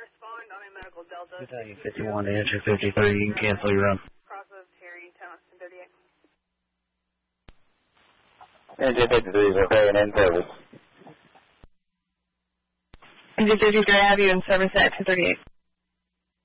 respond on a medical Delta. 51 to answer 53, you can cancel your run. Cross of Terry, 1038. Engine 53 is okay and in service. Engine 53, I have you in service at 238.